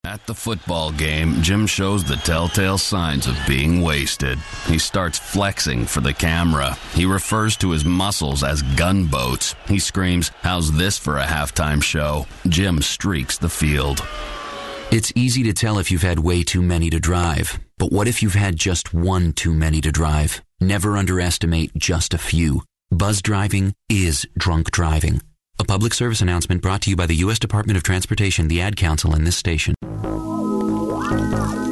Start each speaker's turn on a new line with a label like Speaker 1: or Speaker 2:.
Speaker 1: At the football game, Jim shows the telltale signs of being wasted. He starts flexing for the camera. He refers to his muscles as gunboats. He screams, "How's this for a halftime show?" Jim streaks the field.
Speaker 2: It's easy to tell if you've had way too many to drive. But what if you've had just one too many to drive? Never underestimate just a few. Buzz driving is drunk driving. A public service announcement brought to you by the U.S. Department of Transportation, the Ad Council, and this station.